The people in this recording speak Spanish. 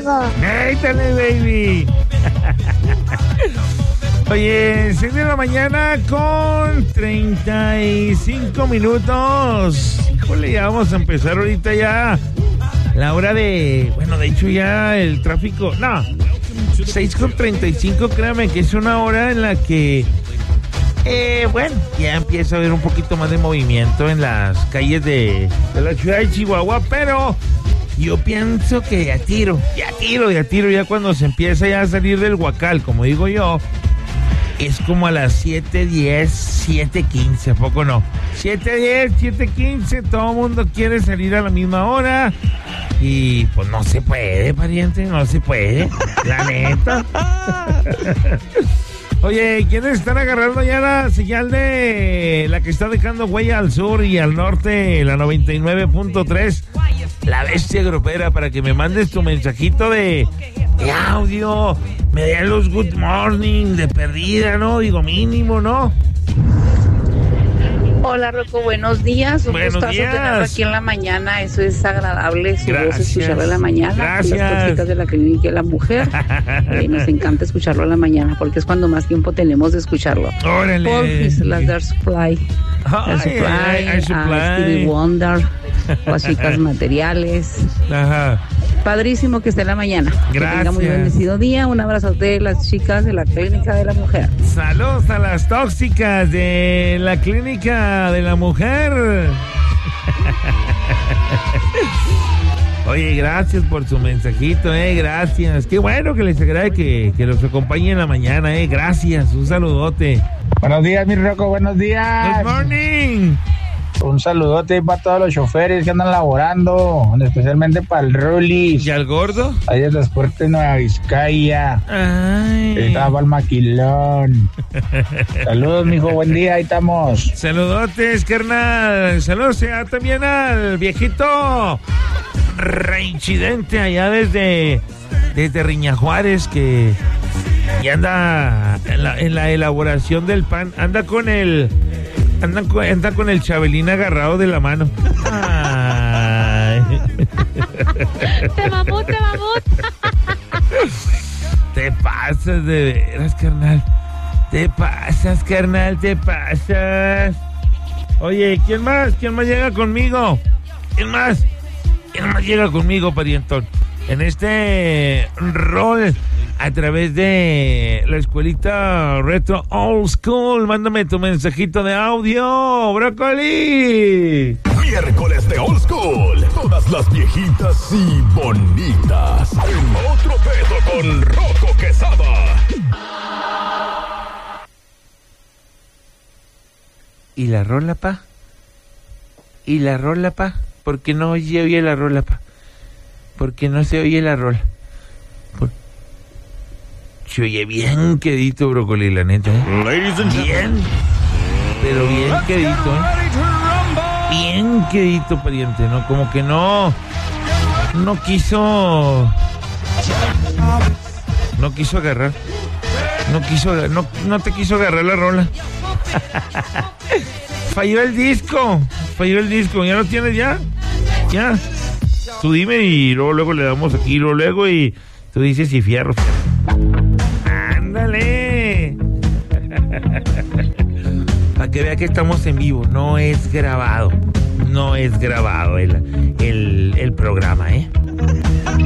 amigo. ¡Éítale, baby! Oye, 6 de la mañana con 35 minutos. Híjole, ya vamos a empezar ahorita ya la hora de... Bueno, de hecho ya el tráfico... No, 6:35, créame que es una hora en la que... bueno, ya empieza a haber un poquito más de movimiento en las calles de la ciudad de Chihuahua, pero yo pienso que ya tiro, ya cuando se empieza ya a salir del huacal, como digo yo, es como a las 7:10, 7:15, ¿a poco no? 7:10, 7:15, todo el mundo quiere salir a la misma hora y pues no se puede, pariente, no se puede, la neta. Oye, ¿quiénes están agarrando ya la señal de la que está dejando huella al sur y al norte, la 99.3, la bestia grupera, para que me mandes tu mensajito de audio, me den los good morning de perdida, ¿no? Digo, mínimo, ¿no? Hola, Rocco, buenos días. Un Buenos gustazo días. tenerlo aquí en la mañana. Eso es agradable, su voz, Gracias. escucharlo en la mañana. Gracias. Las tóxicas de la clínica de la mujer. Nos encanta escucharlo en la mañana porque es cuando más tiempo tenemos de escucharlo. Órale. Porfis, las de Air Supply. Air Supply, Stevie Wonder, Básicas Materiales. Ajá. Padrísimo que esté en la mañana. Que tenga muy Gracias. bendecido día. Un abrazo de las chicas de la clínica de la mujer. Saludos a las tóxicas de la clínica de la mujer. Oye, gracias por su mensajito, gracias. Qué bueno que les agrade que los acompañe en la mañana, gracias, un saludote. Buenos días, mi Rocco, buenos días. Good morning. Un saludote para todos los choferes que andan laborando, especialmente para el Rulis. ¿Y al gordo? Ahí en Transporte Nueva Vizcaya. Ay. Estaba el maquilón. Saludos, mijo, buen día, ahí estamos. Saludotes, carnal. Saludos también al viejito reincidente allá desde Riña Juárez, que ya anda en la elaboración del pan. Anda con el Chabelín agarrado de la mano. Ay. Te mamó. Te pasas de veras, carnal. Te pasas. Oye, ¿quién más llega conmigo? ¿Quién más llega conmigo, parientón? En este rol a través de la escuelita Retro Old School. Mándame tu mensajito de audio, brócoli. Miércoles de Old School. Todas las viejitas y bonitas. En otro pedo con Rocco Quesada. ¿Y la rola, pa? ¿Por qué no se oye la rola, pa? ¿Por qué no se oye la rola? Se oye bien quedito, brócoli, la neta, Bien, pero bien quedito, Bien quedito, pariente, ¿no? Como que no quiso agarrar. No te quiso agarrar la rola. Falló el disco. ¿Ya lo tienes ya? Ya. Tú dime y luego le damos aquí, luego y tú dices si fierro. ¡Ándale! Para que vea que estamos en vivo, no es grabado el programa,